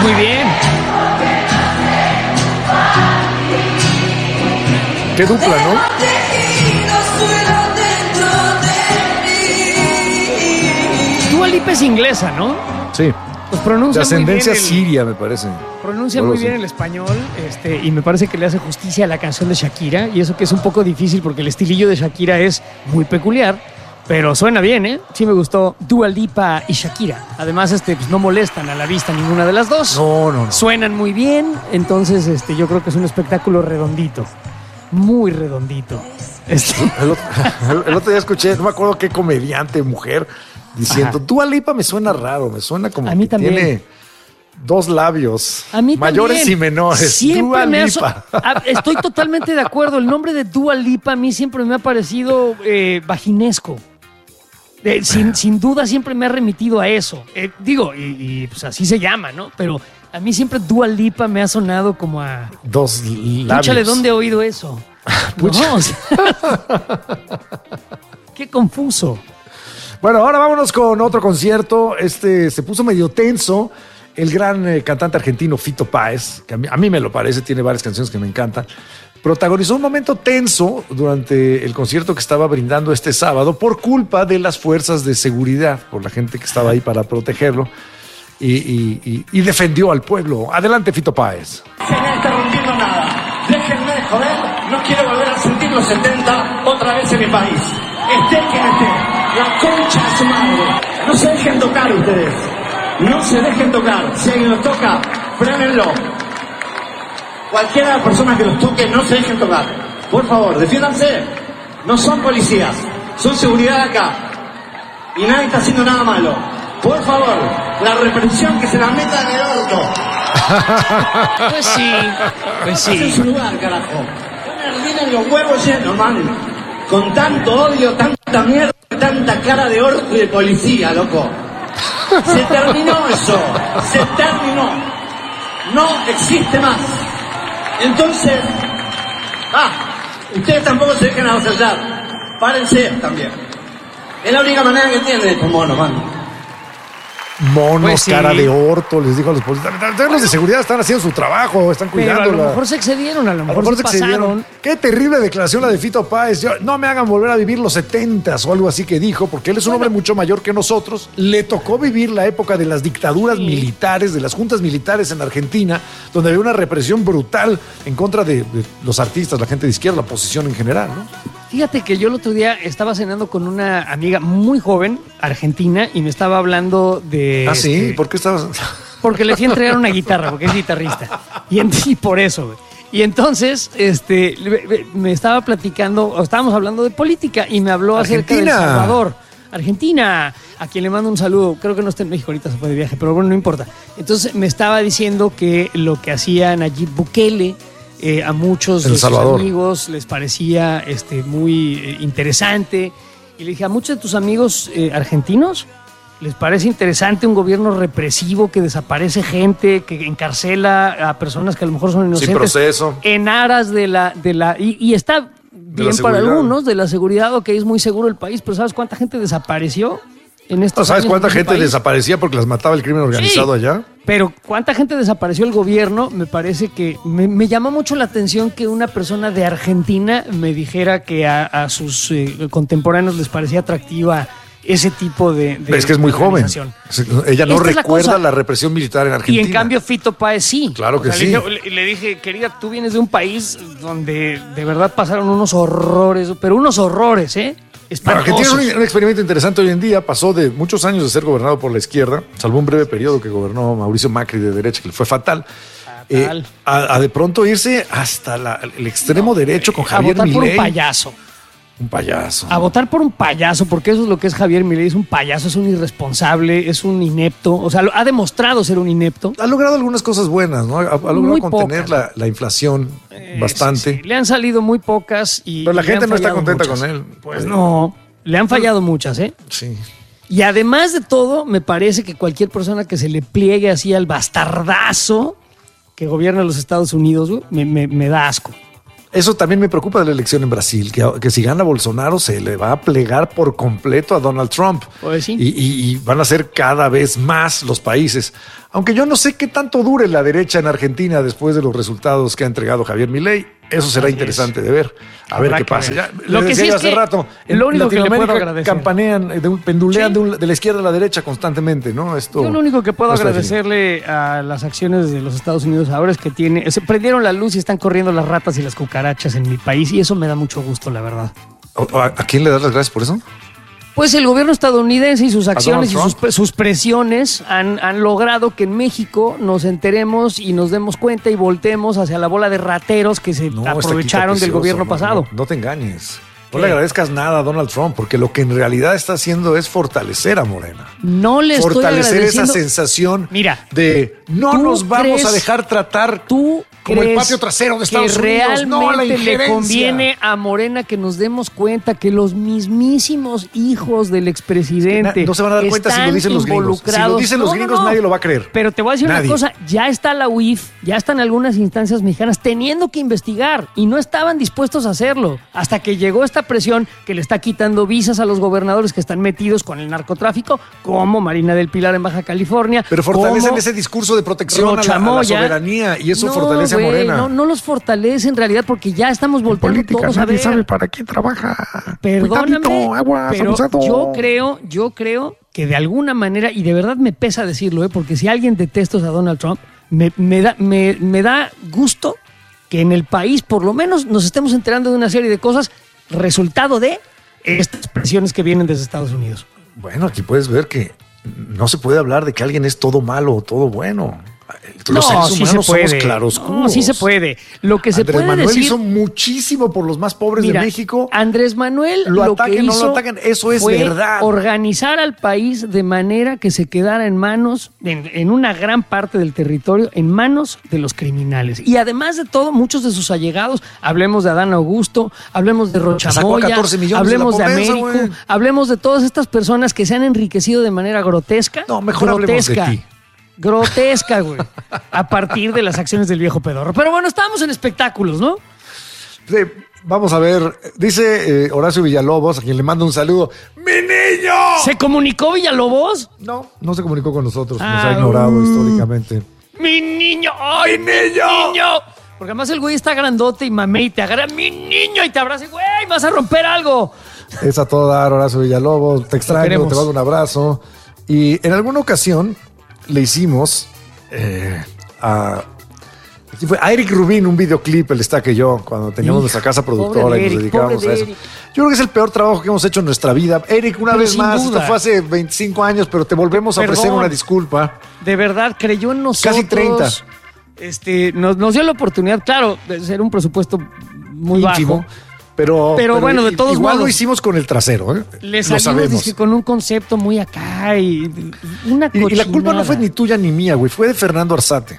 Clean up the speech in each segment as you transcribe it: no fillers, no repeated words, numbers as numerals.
muy bien. Qué dupla, ¿no? Dua Lipa es inglesa, ¿no? Sí. Pues pronuncia De ascendencia muy bien siria, me parece. Pronuncia muy bien el español, y me parece que le hace justicia a la canción de Shakira, y eso que es un poco difícil porque el estilillo de Shakira es muy peculiar, pero suena bien, ¿eh? Sí me gustó Dua Lipa y Shakira. Además, pues no molestan a la vista ninguna de las dos. No. Suenan muy bien, entonces yo creo que es un espectáculo redondito. Muy redondito. El otro día escuché, no me acuerdo qué comediante, mujer, diciendo, Dua Lipa me suena raro, me suena como a mí que también. Tiene dos labios, a mí mayores también. y menores. Siempre Dua Lipa. estoy totalmente de acuerdo. El nombre de Dua Lipa a mí siempre me ha parecido vaginesco. Sin duda siempre me ha remitido a eso. Y pues así se llama, ¿no? Pero a mí siempre Dua Lipa me ha sonado como a... Dos labios. Púchale, ¿dónde he oído eso? No, o sea, qué confuso. Bueno, ahora vámonos con otro concierto. Se puso medio tenso. El gran cantante argentino Fito Páez, que a mí me lo parece, tiene varias canciones que me encantan, protagonizó un momento tenso durante el concierto que estaba brindando este sábado por culpa de las fuerzas de seguridad, por la gente que estaba ahí para protegerlo y defendió al pueblo. Adelante, Fito Páez. Se me está rompiendo nada. Déjenme de joder. No quiero volver a sentir los 70 otra vez en mi país. Esté quien esté. La concha de su madre. No se dejen tocar ustedes. No se dejen tocar. Si alguien los toca, frénenlo. Cualquiera de las personas que los toque, no se dejen tocar. Por favor, defiéndanse. No son policías. Son seguridad acá. Y nadie está haciendo nada malo. Por favor, la represión que se la meta en el orto. Pues sí. En su lugar, carajo. Tienen los huevos llenos, man. Con tanto odio, tanta mierda, tanta cara de orto y de policía, loco. Se terminó eso. Se terminó. No existe más. Entonces, ustedes tampoco se dejen avasallar. Párense también. Es la única manera que tienen estos monos, man. Monos, Pues sí. cara de orto, les dijo a los policías. Los de seguridad están haciendo su trabajo, están Pero cuidando. a lo mejor se excedieron, a lo mejor se excedieron. pasaron. Qué terrible declaración la de Fito Páez. No me hagan volver a vivir los 70s o algo así que dijo, porque él es un hombre mucho mayor que nosotros. Le tocó vivir la época de las dictaduras militares, de las juntas militares en Argentina, donde había una represión brutal en contra de los artistas, la gente de izquierda, la oposición en general, ¿no? Fíjate que yo el otro día estaba cenando con una amiga muy joven, argentina, y me estaba hablando de... Ah, sí, ¿por qué estabas...? Porque le fui a entregar una guitarra, porque es guitarrista. Y por eso, güey. Y entonces, me estaba platicando, o estábamos hablando de política, y me habló acerca de El Salvador. Argentina, a quien le mando un saludo. Creo que no está en México, ahorita se fue de viaje, pero bueno, no importa. Entonces me estaba diciendo que lo que hacía Nayib Bukele... a muchos de sus amigos les parecía muy interesante. Y le dije, a muchos de tus amigos argentinos les parece interesante un gobierno represivo que desaparece gente, que encarcela a personas que a lo mejor son inocentes. Sin proceso. En aras de la y está bien para algunos, de la seguridad, ok, es muy seguro el país, pero ¿sabes cuánta gente desapareció? ¿Sabes cuánta gente desaparecía porque las mataba el crimen organizado allá? Pero cuánta gente desapareció el gobierno, me parece que me llamó mucho la atención que una persona de Argentina me dijera que a sus contemporáneos les parecía atractiva ese tipo de es que es muy joven. Ella no recuerda la represión militar en Argentina. Y en cambio Fito Páez sí. Claro que sí. Le dije, querida, tú vienes de un país donde de verdad pasaron unos horrores, pero unos horrores, ¿eh? Argentina es un experimento interesante hoy en día. Pasó de muchos años de ser gobernado por la izquierda, salvo un breve periodo que gobernó Mauricio Macri de derecha, que le fue fatal. A de pronto irse hasta el extremo derecho con Javier Milei. A votar por un payaso. Un payaso. A votar por un payaso, porque eso es lo que es Javier Milei. Es un payaso, es un irresponsable, es un inepto. O sea, ha demostrado ser un inepto. Ha logrado algunas cosas buenas, ¿no? Ha logrado muy contener pocas. la inflación bastante. Sí. Le han salido muy pocas. Pero la gente no está contenta con él. Pues no, le han fallado muchas, ¿eh? Sí. Y además de todo, me parece que cualquier persona que se le pliegue así al bastardazo que gobierna los Estados Unidos, me da asco. Eso también me preocupa de la elección en Brasil, que si gana Bolsonaro se le va a plegar por completo a Donald Trump. Pues sí. Y van a ser cada vez más los países. Aunque yo no sé qué tanto dure la derecha en Argentina después de los resultados que ha entregado Javier Milei. Eso será interesante de ver. A ver qué pasa. Ya, lo que sí es hace que rato, lo único que le puedo agradecer, campanean, pendulean de la izquierda a la derecha constantemente, ¿no? Yo lo único que puedo agradecerle a las acciones de los Estados Unidos ahora es que se prendieron la luz y están corriendo las ratas y las cucarachas en mi país, y eso me da mucho gusto, la verdad. ¿A quién le das las gracias por eso? Pues el gobierno estadounidense y sus acciones y sus presiones han logrado que en México nos enteremos y nos demos cuenta y voltemos hacia la bola de rateros que se aprovecharon del gobierno pasado. No te engañes. No le agradezcas nada a Donald Trump, porque lo que en realidad está haciendo es fortalecer a Morena. No le estoy fortalecer agradeciendo. Esa sensación Mira, de no nos vamos a dejar tratar como el patio trasero de Estados Unidos. No, la injerencia. Le conviene a Morena que nos demos cuenta que los mismísimos hijos del expresidente no se van a dar cuenta si lo dicen los gringos. Si lo dicen los gringos, nadie lo va a creer. Pero te voy a decir una cosa, ya está la UIF, ya están algunas instancias mexicanas teniendo que investigar y no estaban dispuestos a hacerlo hasta que llegó esta presión que le está quitando visas a los gobernadores que están metidos con el narcotráfico, como Marina del Pilar en Baja California. Pero fortalecen ese discurso de protección a la soberanía, y eso fortalece a Morena. No los fortalece en realidad, porque ya estamos volteando todos a ver. Nadie sabe para quién trabaja. Perdóname, pero abusado. yo creo que de alguna manera, y de verdad me pesa decirlo, porque si alguien detesta a Donald Trump, me da gusto que en el país por lo menos nos estemos enterando de una serie de cosas resultado de estas presiones que vienen desde Estados Unidos. Bueno, aquí puedes ver que no se puede hablar de que alguien es todo malo o todo bueno. Los seres humanos somos claroscuros. No, sí se puede. Lo que se Andrés puede Manuel decir, hizo muchísimo por los más pobres de México. Andrés Manuel lo ataquen, no lo ataquen, eso es fue verdad. Organizar al país de manera que se quedara en manos, en una gran parte del territorio, en manos de los criminales. Y además de todo, muchos de sus allegados, hablemos de Adán Augusto, hablemos de Rocha Moya, hablemos de Américo, hablemos de todas estas personas que se han enriquecido de manera grotesca. No, mejor hablemos de ti. Grotesca, güey, a partir de las acciones del viejo pedorro. Pero bueno, estábamos en espectáculos, ¿no? Sí, vamos a ver, dice Horacio Villalobos, a quien le mando un saludo. ¡Mi niño! ¿Se comunicó Villalobos? No se comunicó con nosotros, nos ha ignorado históricamente. ¡Mi niño! ¡Ay, mi niño! Porque además el güey está grandote y mamé y te agarra, ¡mi niño! Y te abraza y, güey, vas a romper algo. Es a todo dar, Horacio Villalobos, te extraño, te mando un abrazo. Y en alguna ocasión le hicimos a Eric Rubin un videoclip, él está que yo, cuando teníamos nuestra casa productora y nos dedicábamos a eso. Yo creo que es el peor trabajo que hemos hecho en nuestra vida. Eric, una vez más, esto fue hace 25 años, pero te volvemos a ofrecer una disculpa. De verdad, creyó en nosotros. Casi 30. Nos dio la oportunidad, claro, de ser un presupuesto muy íntimo, bajo. Pero bueno, de todos igual modos, lo hicimos con el trasero, ¿eh? Le salimos con un concepto muy acá y una cochinada. Y la culpa no fue ni tuya ni mía, güey, fue de Fernando Arzate.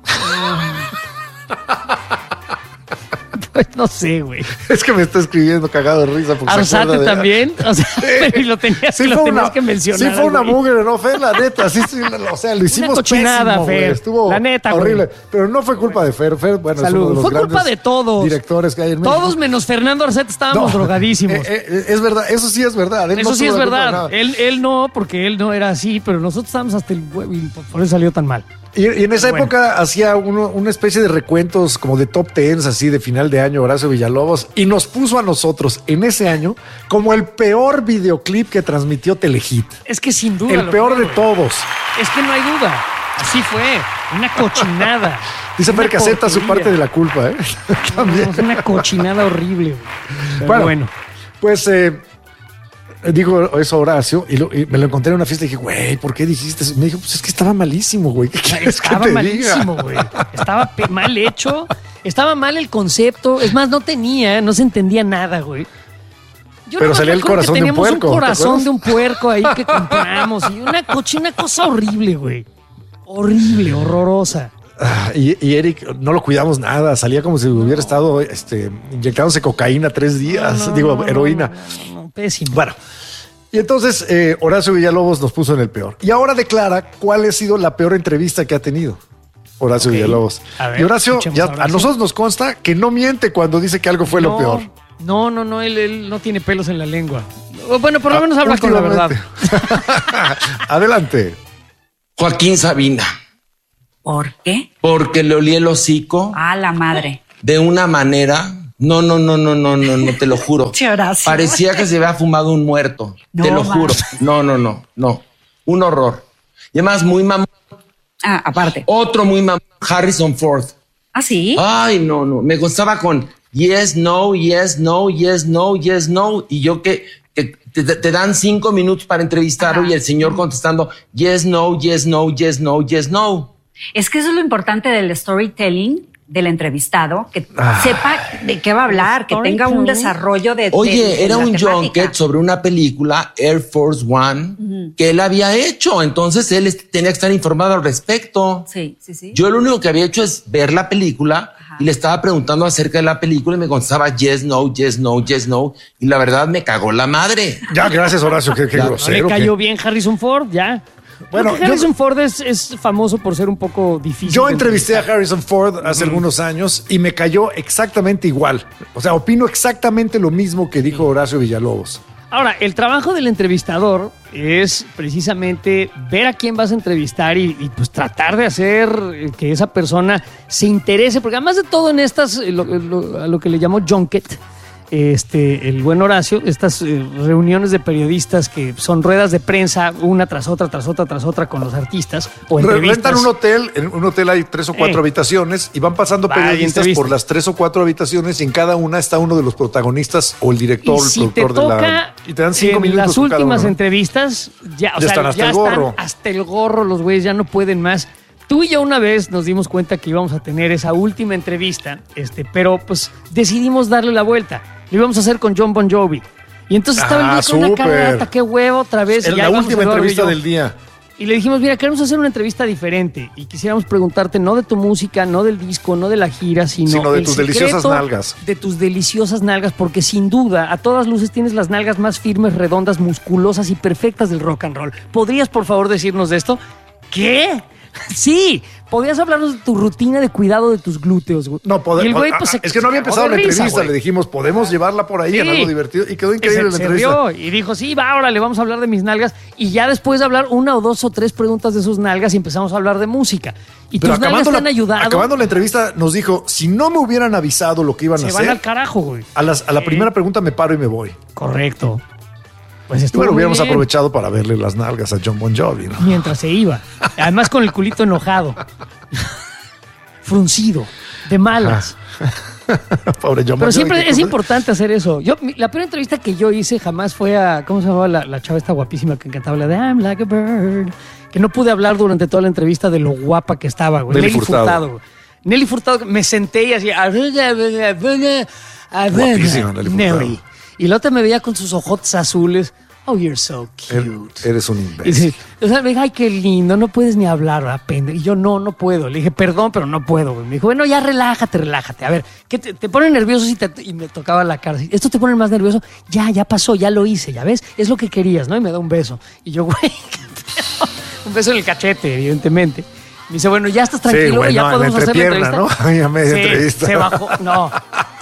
Pues no sé, güey. Es que me está escribiendo cagado de risa. ¿Arzate también? O sea, y lo tenías, que mencionar. Sí fue una mugre, ¿no, Fer? La neta, sí, o sea, lo hicimos cochinada, pésimo, Fer. Estuvo la neta, horrible. Güey. Pero no fue culpa de Fer. Bueno, es uno de los fue culpa de todos. Directores que hay en México. Todos menos Fernando Arzate estábamos drogadísimos. Es verdad, eso sí es verdad. Eso sí es verdad. Él no, porque él no era así, pero nosotros estábamos hasta el huevo y por eso salió tan mal. Y en esa época hacía una especie de recuentos como de top 10 así de final de año, Horacio Villalobos, y nos puso a nosotros en ese año como el peor videoclip que transmitió Telehit. Es que sin duda. El peor de todos. Es que no hay duda. Así fue. Una cochinada. Dice Fer que acepta su parte de la culpa, ¿eh? También. Es una cochinada horrible. Bueno. Pues dijo eso Horacio y me lo encontré en una fiesta y dije, güey, ¿por qué dijiste eso? Me dijo, pues es que estaba malísimo, güey. ¿Qué quieres que te diga? Estaba malísimo, güey. Estaba mal hecho. Estaba mal el concepto. Es más, no se entendía nada, güey. Pero salía el corazón de un puerco. Teníamos un corazón de un puerco ahí que compramos. Y una cosa horrible, güey. Horrible, horrorosa. Y Eric, no lo cuidamos nada. Salía como si hubiera estado inyectándose cocaína 3 días. Heroína. Pésimo. Bueno, y entonces Horacio Villalobos nos puso en el peor. Y ahora declara cuál ha sido la peor entrevista que ha tenido. Horacio Villalobos. Ver, y Horacio, a nosotros nos consta que no miente cuando dice que algo fue lo peor. No, él no tiene pelos en la lengua. Bueno, por lo menos habla con la verdad. Adelante. Joaquín Sabina. ¿Por qué? Porque le olí el hocico. A la madre. De una manera. No, te lo juro. Sí, Horacio. Parecía que se había fumado un muerto. No, te lo juro. No. Un horror. Y además, muy mamón. Ah, aparte. Otro muy mamón. Harrison Ford. ¿Ah, sí? Ay, no. Me gustaba con yes, no, yes, no, yes, no, yes, no. Y yo que te dan 5 minutos para entrevistarlo. Ajá. Y el señor contestando yes, no, yes, no, yes, no, yes, no. Es que eso es lo importante del storytelling del entrevistado, que sepa de qué va a hablar, que tenga un desarrollo de... Oye, era un junket sobre una película, Air Force One, que él había hecho. Entonces él tenía que estar informado al respecto. Sí. Yo lo único que había hecho es ver la película. Ajá. Y le estaba preguntando acerca de la película y me contestaba yes, no, yes, no, yes, no. Y la verdad me cagó la madre. Ya, gracias, Horacio. Qué grosero. ¿No le cayó bien Harrison Ford? Ya. Bueno, Harrison Ford es famoso por ser un poco difícil. Yo entrevisté a Harrison Ford hace algunos años y me cayó exactamente igual. O sea, opino exactamente lo mismo que dijo Horacio Villalobos. Ahora, el trabajo del entrevistador es precisamente ver a quién vas a entrevistar y pues tratar de hacer que esa persona se interese, porque además de todo en estas, a lo que le llamo junket, el buen Horacio, estas reuniones de periodistas que son ruedas de prensa una tras otra con los artistas o entrevistas. Rentan un hotel, en un hotel hay 3 o 4 habitaciones y van pasando periodistas por las 3 o 4 habitaciones y en cada una está uno de los protagonistas o el director o el productor y te dan 5 minutos. Las últimas entrevistas ya están hasta el gorro los güeyes, ya no pueden más. Tú y yo una vez nos dimos cuenta que íbamos a tener esa última entrevista, pero pues decidimos darle la vuelta. Lo íbamos a hacer con Jon Bon Jovi. Y entonces estaba el güey con una carata, qué huevo, otra vez. Era la última entrevista del día. Y le dijimos, mira, queremos hacer una entrevista diferente. Y quisiéramos preguntarte no de tu música, no del disco, no de la gira, sino de tus deliciosas nalgas. De tus deliciosas nalgas, porque sin duda, a todas luces tienes las nalgas más firmes, redondas, musculosas y perfectas del rock and roll. ¿Podrías, por favor, decirnos de esto? ¿Qué? Sí, podías hablarnos de tu rutina de cuidado de tus glúteos. No, es que no había empezado la entrevista, le dijimos, podemos llevarla por ahí en algo divertido y quedó increíble la entrevista. Y dijo, sí, va, ahora le vamos a hablar de mis nalgas y ya después de hablar 1 o 2 o 3 preguntas de sus nalgas y empezamos a hablar de música. Y tus nalgas te han ayudado. Acabando la entrevista nos dijo, si no me hubieran avisado lo que iban a hacer. Se van al carajo, güey. A la primera pregunta me paro y me voy. Correcto. Pues bueno, hubiéramos aprovechado para verle las nalgas a Jon Bon Jovi, ¿no? Mientras se iba. Además con el culito enojado. Fruncido. De malas. Pobre Jon Bon Jovi. Pero siempre es importante hacer eso. La primera entrevista que yo hice jamás fue a... ¿Cómo se llamaba la chava esta guapísima que cantaba la de I'm like a bird? Que no pude hablar durante toda la entrevista de lo guapa que estaba, güey. Nelly Furtado. Nelly Furtado, me senté y así... Guapísima, Nelly. Y la otra me veía con sus ojotes azules. Oh, you're so cute. Eres un imbécil. O sea, me dijo, ay, qué lindo, no puedes ni hablar, ¿verdad, pendejo? Y yo, no puedo. Le dije, perdón, pero no puedo. Me dijo, bueno, ya relájate. A ver, ¿qué te pone nervioso y me tocaba la cara? ¿Esto te pone más nervioso? Ya pasó, ya lo hice, ¿ya ves? Es lo que querías, ¿no? Y me da un beso. Y yo, güey, un beso en el cachete, evidentemente. Me dice, bueno, ya estás tranquilo, güey, ya podemos hacer la entrevista. ¿no? Ya media entrevista. Se bajó, no.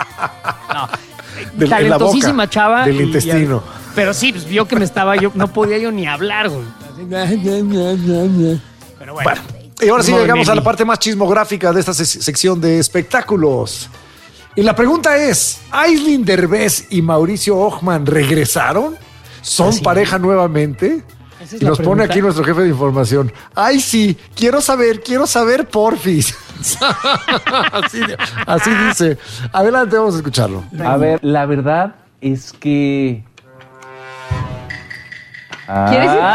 Talentosísima boca, chava. Del intestino. Pero sí, pues vio que no podía yo ni hablar, güey. Pero bueno. Y ahora sí llegamos a la parte más chismográfica de esta sección de espectáculos. Y la pregunta es, ¿Aislinn Derbez y Mauricio Ockman regresaron? ¿Son pareja nuevamente? Y nos pone aquí nuestro jefe de información. Ay, sí, quiero saber, porfis. así dice. Adelante, vamos a escucharlo. A ver, la verdad es que... ¿Quieres ir?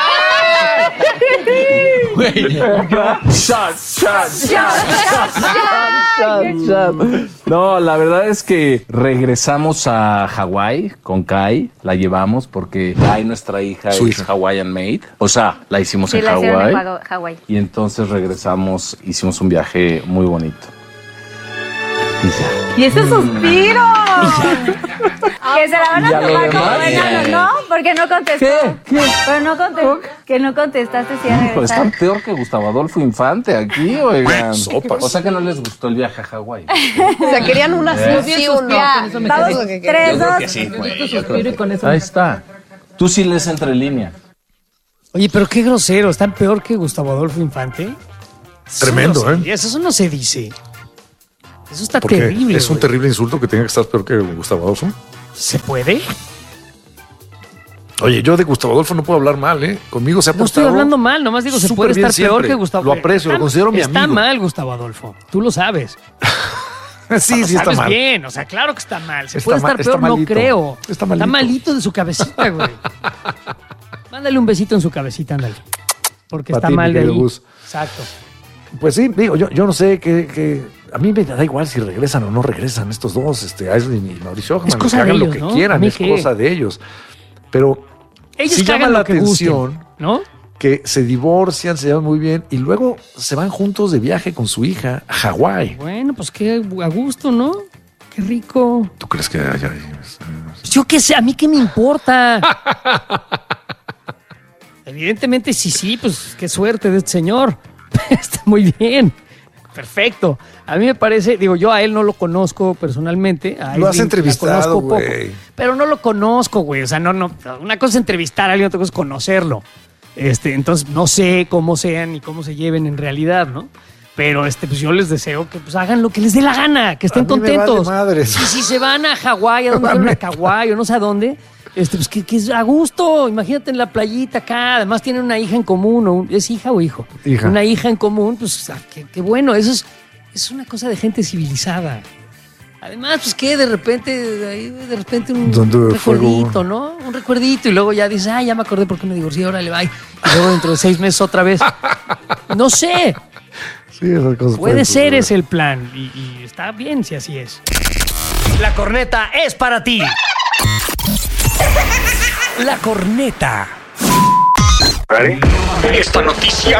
No, la verdad es que regresamos a Hawái con Kai, la llevamos porque Kai, nuestra hija, es Hawaiian Made. O sea, la hicimos en Hawái. Y entonces regresamos, hicimos un viaje muy bonito. Y ese suspiro. Que se la van a tomar como buena, ¿no? Porque no contestó. ¿Qué? Pero no contestó. Que no contestaste si era Pues regresar. están peor que Gustavo Adolfo Infante aquí, oigan. Sopas. O sea que no les gustó el viaje a Hawái. O sea, querían una sí, un no. Ya, vamos, Yo creo 3, 2. que sí, güey. Suspiro y con eso. Ahí está. Tú sí lees entre líneas. Oye, pero qué grosero. ¿Están peor que Gustavo Adolfo Infante? Tremendo, Eso no se ¿eh? dice, eso no se dice. Eso está Porque terrible. es un güey. terrible insulto que tenga que estar peor que Gustavo Adolfo. ¿Se puede? Oye, yo de Gustavo Adolfo no puedo hablar mal, ¿eh? Conmigo se ha No estoy portado hablando mal, nomás digo, se súper puede bien estar peor siempre. que Gustavo. Lo aprecio, lo considero mi Está amigo. mal Gustavo Adolfo, tú lo sabes. Sí, Lo sí está sabes mal. bien, o sea, claro que está mal. Se Está puede mal, estar está peor, no malito. creo. Está malito. de su cabecita, güey. Mándale un besito en su cabecita, ándale. Porque Pa' está ti, mal mi de querido ahí. Gus. Exacto. Pues sí, digo, yo no sé que a mí me da igual si regresan o no regresan estos dos, Aislinn y Mauricio Ockman, Es cosa que hagan de lo ellos, que ¿no? ¿A quieran, mí es qué? cosa de ellos. Pero Ellos sí que hagan llama la lo que gusten, atención ¿no? que se divorcian, se llevan muy bien y luego se van juntos de viaje con su hija a Hawái. Bueno, pues qué a gusto, ¿no? Qué rico. ¿Tú crees que haya? Yo qué sé, a mí qué me importa. Evidentemente, sí, pues qué suerte de este señor. Está muy bien. Perfecto. A mí me parece, digo, yo a él no lo conozco personalmente. A Lo has Aislinn entrevistado, la conozco poco, güey. pero no lo conozco, güey. O sea, no. Una cosa es entrevistar a alguien, otra cosa es conocerlo. Entonces, no sé cómo sean ni cómo se lleven en realidad, ¿no? Pero pues yo les deseo que pues hagan lo que les dé la gana, que estén A mí me contentos. vale madres. Y si se van a Hawái, ¿a dónde fueron? A Kauai o no sé a dónde? Pues que es a gusto. Imagínate en la playita acá. Además tienen una hija en común. ¿Es hija o hijo? Hija. Una hija en común. Pues qué bueno. Eso es una cosa de gente civilizada. Además, pues que de repente un ¿Dónde recuerdito, fuego? ¿no? Un recuerdito. Y luego ya dices, ya me acordé por qué me divorcié. Órale, bye. Y luego dentro de 6 meses otra vez. No sé. Sí, esas cosas Puede pueden ser suceder. ese el plan. Y está bien si así es. La corneta es para ti. La corneta. Esta noticia.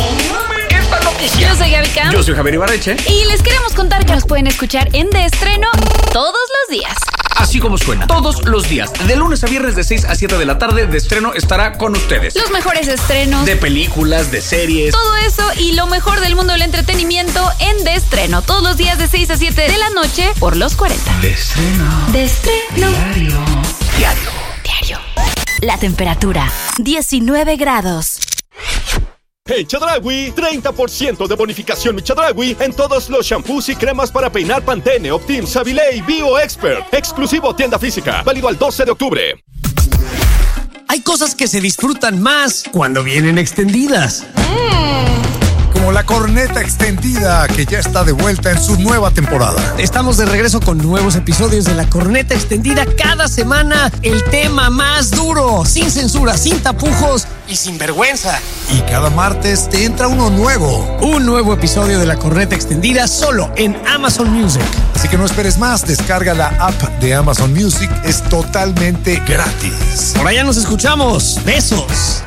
Yo soy Gaby Cam Yo soy Javier Ibarreche. y les queremos contar que nos pueden escuchar en De Estreno todos los días. Así como suena, todos los días, de lunes a viernes de 6 a 7 de la tarde, De Estreno estará con ustedes. Los mejores estrenos, De películas, de series. todo eso y lo mejor del mundo del entretenimiento en De Estreno. Todos los días de 6 a 7 de la noche por los 40. De Estreno. De Estreno. Diario. Diario. La temperatura, 19 grados. En Chedraui, 30% de bonificación mi Chedraui en todos los shampoos y cremas para peinar Pantene, Optim, Savile y Bio Expert. Exclusivo tienda física, válido al 12 de octubre. Hay cosas que se disfrutan más cuando vienen extendidas. Como la corneta extendida que ya está de vuelta en su nueva temporada. Estamos de regreso con nuevos episodios de La Corneta Extendida. Cada semana el tema más duro, sin censura, sin tapujos y sin vergüenza. Y cada martes te entra uno nuevo. Un nuevo episodio de La Corneta Extendida solo en Amazon Music. Así que no esperes más, descarga la app de Amazon Music, es totalmente gratis. Por allá nos escuchamos. Besos.